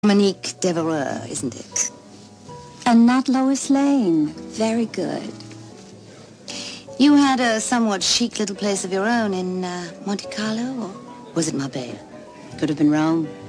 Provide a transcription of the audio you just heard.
Monique Devereux, isn't it? And not Lois Lane. Very good. You had a somewhat chic little place of your own in Monte Carlo, or was it Marbella? Could have been Rome.